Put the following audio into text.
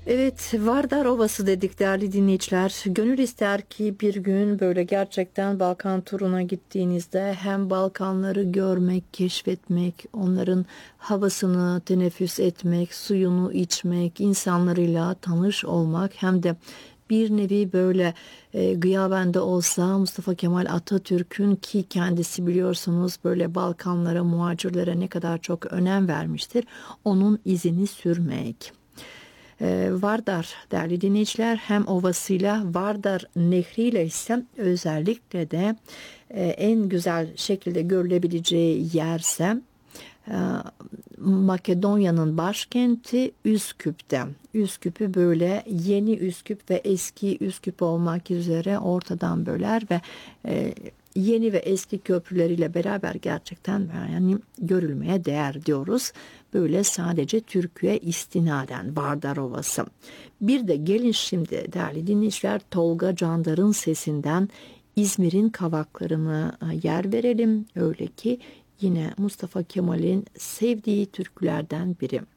Evet, Vardar Ovası dedik değerli dinleyiciler. Gönül ister ki bir gün böyle gerçekten Balkan turuna gittiğinizde hem Balkanları görmek, keşfetmek, onların havasını teneffüs etmek, suyunu içmek, insanlarıyla tanış olmak hem de bir nevi böyle gıyabende olsa Mustafa Kemal Atatürk'ün ki kendisi biliyorsunuz böyle Balkanlara, muhacirlere ne kadar çok önem vermiştir. Onun izini sürmek. Vardar değerli dinleyiciler hem ovasıyla Vardar nehriyle ise özellikle de en güzel şekilde görülebileceği yerse Makedonya'nın başkenti Üsküp'te. Üsküp'ü böyle yeni Üsküp ve eski Üsküp olmak üzere ortadan böler ve yeni ve eski köprüleriyle beraber gerçekten yani görülmeye değer diyoruz. Böyle sadece Türkiye istinaden Vardar Ovası. Bir de gelin şimdi değerli dinleyiciler Tolga Candar'ın sesinden İzmir'in kavaklarına yer verelim. Öyle ki yine Mustafa Kemal'in sevdiği türkülerden biri.